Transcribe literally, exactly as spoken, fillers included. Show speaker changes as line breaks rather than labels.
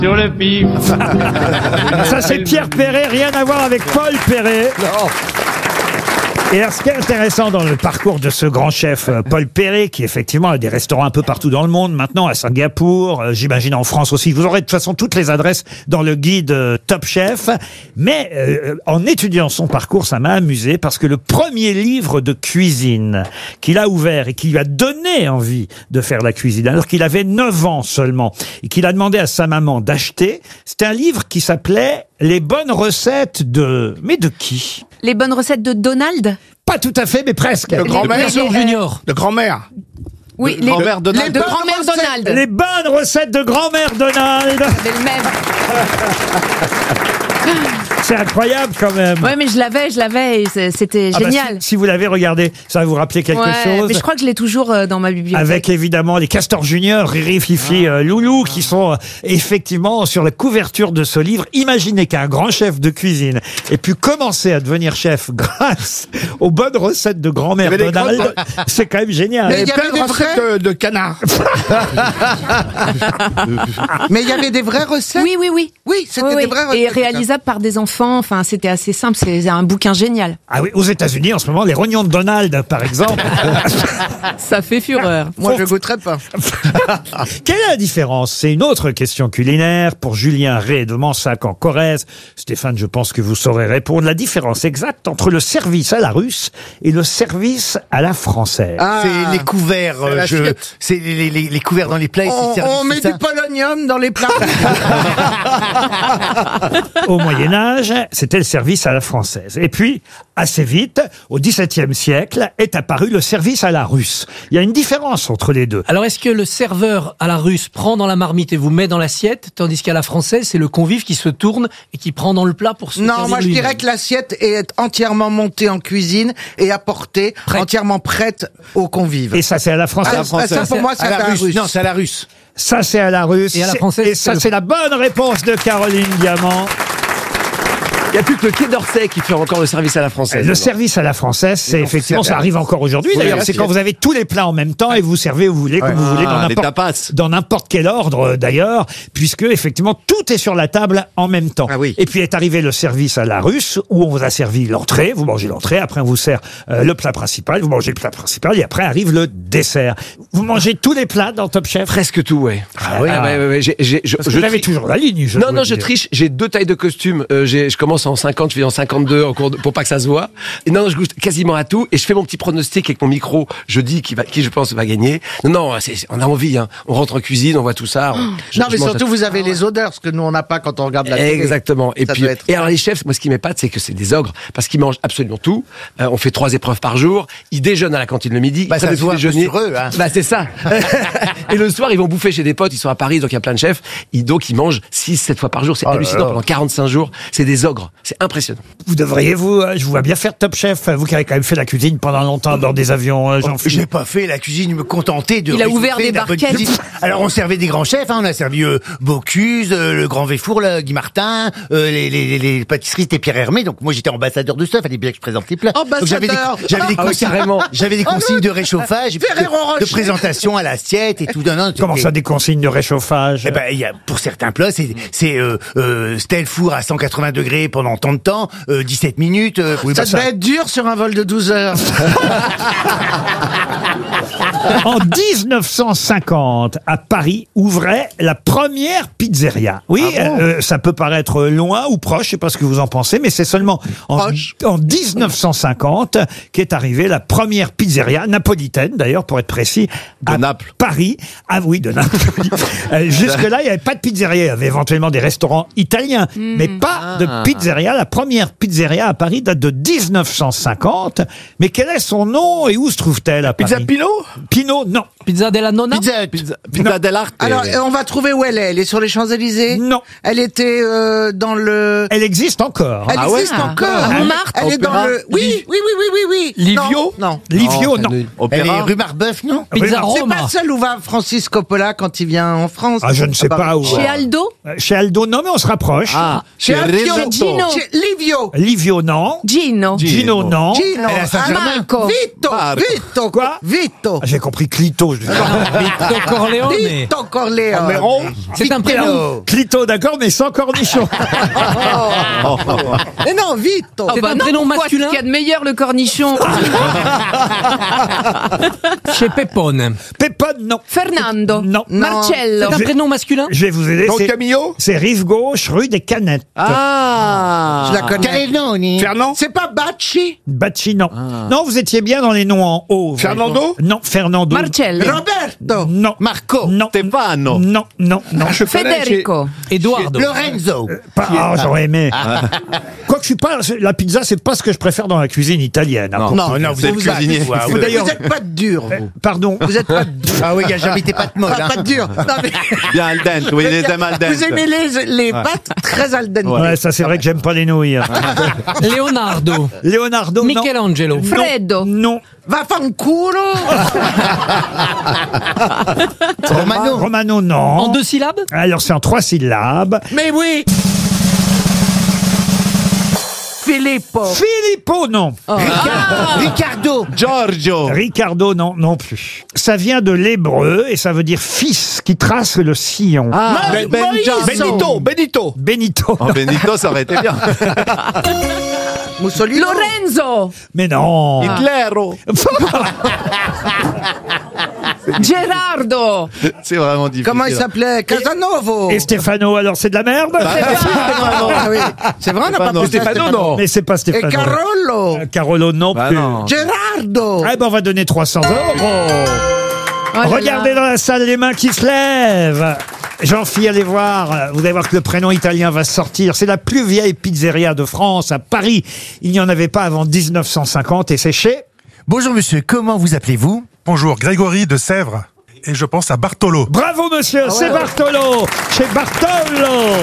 sur le pif.
Ça, c'est Pierre Perret, rien à voir avec Paul Perret.
Non.
Et alors, ce qui est intéressant dans le parcours de ce grand chef, euh, Paul Perret, qui effectivement a des restaurants un peu partout dans le monde, maintenant à Singapour, euh, j'imagine en France aussi. Vous aurez de toute façon toutes les adresses dans le guide euh, Top Chef. Mais euh, en étudiant son parcours, ça m'a amusé parce que le premier livre de cuisine qu'il a ouvert et qui lui a donné envie de faire la cuisine, alors qu'il avait neuf ans seulement, et qu'il a demandé à sa maman d'acheter, c'était un livre qui s'appelait « Les bonnes recettes de... » Mais de qui ?
Les bonnes recettes de Donald ?
Pas tout à fait, mais presque.
De grand-mère
Les- les-
Junior. De grand-mère.
Oui,
De
les,
grand-mère Donald.
de grand-mère Donald.
Les bonnes recettes de grand-mère Donald.
C'est le même.
C'est incroyable quand même.
Ouais, mais je l'avais, je l'avais, et c'est- c'était
Ah bah,
génial.
si, si vous l'avez regardé, ça va vous rappeler quelque
Ouais,
chose.
mais je crois que je l'ai toujours euh, dans ma bibliothèque.
Avec évidemment les Castors Junior, Riri, Fifi, euh, Loulou, qui sont euh, effectivement sur la couverture de ce livre. Imaginez qu'un grand chef de cuisine ait pu commencer à devenir chef grâce aux bonnes recettes de grand-mère
Il y avait des
Donald. C'est quand même génial.
Mais il y
Plein
avait
de
des
recettes
vrais...
de, de canard.
Mais il y avait des vraies recettes.
Oui, oui, oui.
Oui, c'était
Oui,
des
oui.
vraies recettes.
Et réalisable par des enfants. Enfin, c'était assez simple. C'est un bouquin génial.
Ah oui, aux États-Unis en ce moment, les rognons de Donald, par exemple.
Ça fait fureur.
Moi, je goûterais pas.
Quelle est la différence? C'est une autre question culinaire pour Julien Rey de Mansac en Corrèze. Stéphane, je pense que vous saurez répondre. La différence exacte entre le service à la russe et le service à la française.
Ah,
C'est les couverts,
C'est
euh,
la
je-
chiotte.
c'est les, les, les couverts dans les plats. et
on,
c'est servi,
on met
c'est ça
du polonium dans les plats.
Au Moyen-Âge, c'était le service à la française. Et puis, assez vite, au XVIIe siècle, est apparu le service à la russe. Il y a une différence entre les deux.
Alors, est-ce que le serveur à la russe prend dans la marmite et vous met dans l'assiette, tandis qu'à la française, c'est le convive qui se tourne et qui prend dans le plat pour se
Non,
servir
moi je
lui-même?
dirais que l'assiette est entièrement montée en cuisine et apportée,
Prête.
entièrement prête aux convives.
Et ça, c'est à la française.
Ah, ça, ça, pour moi, c'est
À
à
la
la
russe.
russe.
Non, c'est à la russe.
Ça, c'est à la russe.
Et à la
C'est-
française,
Et ça,
c'est le-
c'est la bonne réponse de Caroline Diamant.
Il n'y a plus que le Quai d'Orsay qui fait encore le service à la française.
Le service à la française, c'est
donc,
effectivement,
c'est-
ça arrive encore aujourd'hui.
Oui,
D'ailleurs,
la
c'est quand
assiette.
vous avez tous les plats en même temps et vous servez où vous voulez, comme vous voulez, dans
Ah, les
n'importe
tapas.
dans n'importe quel ordre euh, d'ailleurs, puisque effectivement tout est sur la table en même temps.
Ah oui.
Et puis est arrivé le service à la russe où on vous a servi l'entrée, vous mangez l'entrée, après on vous sert euh, le plat principal, vous mangez le plat principal et après arrive le dessert. Vous mangez tous les plats dans Top Chef.
Presque tout, ouais.
Ah oui.
ouais, ouais, ouais, j'ai- j'ai- je,
Parce que
je
vous avez
tri-
toujours la ligne. Je
Non,
dois
non,
le
je
dire.
triche. J'ai deux tailles de costume. Euh, j'ai- je commence en cinquante, je vais en cinquante-deux en cours de- pour pas que ça se voit. Et non, je goûte quasiment à tout. Et je fais mon petit pronostic avec mon micro. Je dis qui, va, qui je pense va gagner. Non, non, c'est- c'est- on a envie. Hein. On rentre en cuisine, on voit tout ça. on- je-
Non,
je
mais
mange à
surtout,
tout.
vous avez les odeurs, ce que nous, on n'a pas quand on regarde la télé.
Exactement. Et
Ça
puis,
doit être-
et alors les chefs, moi, ce qui m'épate, c'est que c'est des ogres parce qu'ils mangent absolument tout. Euh, on fait trois épreuves par jour. Ils déjeunent à la cantine le midi.
Bah,
ils
ça
prennent
se voit
le
un peu
déjeuner.
sur eux, hein.
Bah, c'est ça. Et le soir, ils vont bouffer chez des potes. Ils sont à Paris, donc il y a plein de chefs. Ils, donc, ils mangent six, sept fois par jour. C'est
Oh là
hallucinant.
là.
Pendant quarante-cinq jours. C'est des ogres. C'est impressionnant.
Vous devriez, vous, euh, je vous vois bien faire Top Chef, vous qui avez quand même fait la cuisine pendant longtemps dans des avions, euh, Jean-Philippe.
J'ai pas fait la cuisine, je me contentais de.
Il a ouvert
réchauffer
des
de la bonne
barquettes.
cuisine. Alors on servait des grands chefs, hein, on a servi euh, Bocuse, euh, le Grand Véfour, le Guy Martin, euh, les, les, les, les pâtisseries c'était Pierre Hermé. Donc moi j'étais ambassadeur de ça, fallait bien que je présente les plats. Donc j'avais des,
Ambassadeur.
j'avais des
Ah oui,
consignes,
carrément.
j'avais des consignes de réchauffage, et puis
Ferrero
de, de
Rocher.
présentation à l'assiette et tout. Non, non,
Comment
c'était-
ça, des consignes de réchauffage?
Eh ben, il y a, pour certains plats, c'est, c'est euh, euh, c'était le four à cent quatre-vingts degrés pendant tant de temps, euh, dix-sept minutes. Euh, oui,
Ça
bah,
devait être dur sur un vol de douze heures.
En dix-neuf cent cinquante, à Paris, ouvrait la première pizzeria. Oui, euh, ça peut paraître loin ou proche, je sais pas ce que vous en pensez, mais c'est seulement en,
Proche.
en dix-neuf cent cinquante qu'est arrivée la première pizzeria, napolitaine d'ailleurs, pour être précis,
De
à
Naples.
Paris. Ah oui, de Naples. Euh, Jusque-là, il n'y avait pas de pizzeria. Il y avait éventuellement des restaurants italiens, mais pas de pizzeria. La première pizzeria à Paris date de dix-neuf cent cinquante. Mais quel est son nom et où se trouve-t-elle à Paris?
Pizza Pino?
Pino, non.
Pizza della nonna?
Pizza Hut.
Pizza, pizza dell'arte.
Alors, euh, on va trouver où elle est. Elle est sur les Champs-Élysées?
Non.
Elle était euh, dans le...
Elle existe encore.
Elle
Ah ouais?
existe encore.
À Montmartre?
Elle est dans
Opéra?
le... Oui, oui, oui, oui, oui, oui.
Livio?
Non, non.
Livio, non.
Elle est
Opéra.
rue Marbeuf, non?
Pizza
Oui,
C'est
Roma?
pas celle où va Francis Coppola quand il vient en France.
Ah, je ne sais
Paris.
pas où.
Chez Aldo?
Euh, Chez Aldo, non, mais on se rapproche.
Ah,
Chez
chez
Alfio.
Risotto.
Gino? Gino.
Gi- Livio.
Livio, non.
Gino.
Gino, non.
Gino.
Elle a Saint-Germain.
Marco.
Vito.
Marco.
Vito.
Quoi
Vito.
Ah, j'ai compris Clito. Je...
Vito Corleone.
Vito Corleone.
C'est un prénom.
Clito, d'accord, mais sans cornichon.
Mais non, Vito.
C'est un
non,
prénom
pourquoi
masculin.
C'est qu'il y a de meilleur le cornichon.
Chez Pepone.
Pépone, non.
Fernando.
Non.
Marcello.
C'est un prénom masculin.
Je vais vous aider.
Don
c'est-
Camillo
C'est rive gauche, rue des Canettes.
Ah.
Je la connais.
Calenoni.
Fernand
C'est pas Bacci.
Bacci, non. Non, vous étiez bien dans les noms en haut. vous
Fernando
voyez. Non, Fernando.
Marcello.
Roberto.
Non.
Marco.
Non.
Stefano.
Non, non, non.
Je connais,
Federico.
Eduardo.
Lorenzo.
Pas, ah, j'aurais aimé. Quoi que je suis pas, la pizza, c'est pas ce que je préfère dans la cuisine italienne. hein,
Non.
pour-
Non, non, vous
C'est
êtes
le cuisinier.
vous,
Vous,
vous,
d'ailleurs-
Vous êtes pas dur, vous.
Pardon.
Vous êtes pas dur.
Ah oui, il n'y a jamais été pâte molle.
Pas,
hein.
pas dur. Non, mais-
Bien al dente, oui, les aime al dente.
Vous aimez les, les pâtes très al dente.
Ouais, ça c'est vrai que j'aime pas les nouilles. hein.
Leonardo.
Leonardo, non.
Michelangelo.
Non.
Freddo.
Non.
Va fanculo.
Romano.
Romano, non.
En deux syllabes.
Alors c'est en trois syllabes.
Mais oui. Filippo.
Filippo, non.
Ricardo.
Giorgio.
Ricardo, non, non plus. Ça vient de l'hébreu et ça veut dire fils qui trace le sillon.
Ah,
Ben-
Benja-
Moïse.
Benito, Benito.
Benito.
Oh, Benito, ça aurait été bien.
Mussolini.
Lorenzo.
Mais non.
Hitlero.
Gerardo.
C'est vraiment difficile.
Comment il s'appelait? Casanovo.
Et Stefano, alors c'est de la merde
Ah oui. C'est vrai, on n'a pas
Stefano,
pensé à
Stefano, non.
Mais c'est pas
Et
Stefano.
Carolo.
Euh, Carolo, non
Bah
plus.
non.
Gerardo.
Ah ben on va donner trois cents euros.
Oh là là.
Regardez dans la salle les mains qui se lèvent. Jean-Phi, allez voir. Vous allez voir que le prénom italien va sortir. C'est la plus vieille pizzeria de France, à Paris. Il n'y en avait pas avant dix-neuf cent cinquante et c'est chez...
Bonjour monsieur, comment vous appelez-vous?
Bonjour, Grégory de Sèvres. Et je pense à Bartolo.
Bravo monsieur, c'est Bartolo, chez Bartolo.